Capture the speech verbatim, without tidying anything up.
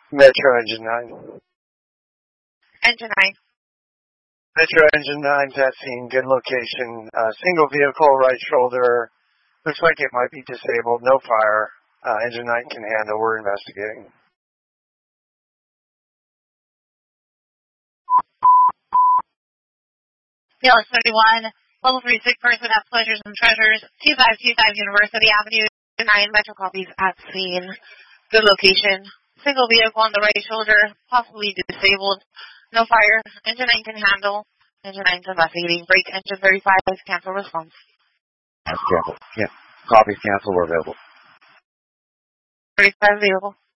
Metro Engine nine. Engine nine. Metro Engine nine's at scene, good location. Uh, single vehicle, right shoulder. Looks like it might be disabled, no fire. Uh, Engine nine can handle, we're investigating. D L S thirty-one, level three sick person at Pleasures and Treasures, two five two five University Avenue, nine Metro copies at scene. Good location. Single vehicle on the right shoulder, possibly disabled. No fire. Engine nine can handle. Engine nine's investigating. Brake engine thirty-five, cancel response. That's cancel. Yeah. Copies cancel, we're available. thirty-five available.